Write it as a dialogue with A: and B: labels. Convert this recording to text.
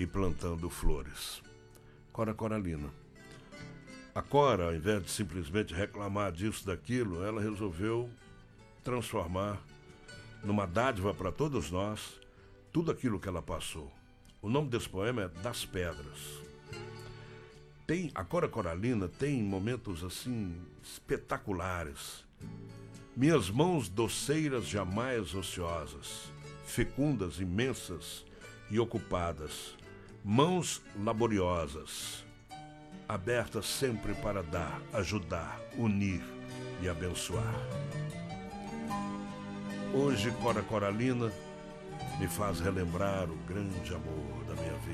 A: e plantando flores. Cora Coralina. A Cora, ao invés de simplesmente reclamar disso, daquilo, ela resolveu transformar numa dádiva para todos nós tudo aquilo que ela passou. O nome desse poema é Das Pedras. A Cora Coralina tem momentos assim espetaculares. Minhas mãos doceiras jamais ociosas, fecundas, imensas e ocupadas, mãos laboriosas, abertas sempre para dar, ajudar, unir e abençoar. Hoje, Cora Coralina me faz relembrar o grande amor da minha vida.